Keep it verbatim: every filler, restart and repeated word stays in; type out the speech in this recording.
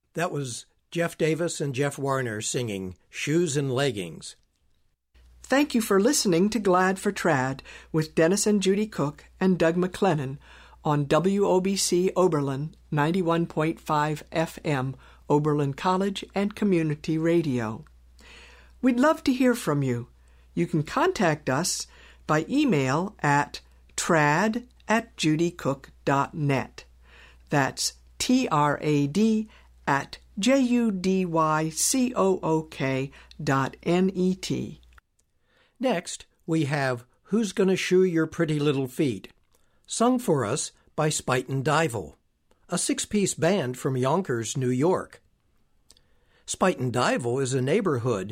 That was Jeff Davis and Jeff Warner singing Shoes and Leggings. Thank you for listening to Glad for Trad with Dennis and Judy Cook and Doug McLennan on W O B C Oberlin ninety-one point five F M, Oberlin College and Community Radio. We'd love to hear from you. You can contact us by email at trad at judycook dot net. That's T R A D at J U D Y C O O K dot N E T. Next, we have Who's Gonna Shoe Your Pretty Little Feet, sung for us by Spuyten Duyvil, a six-piece band from Yonkers, New York. Spuyten Duyvil is a neighborhood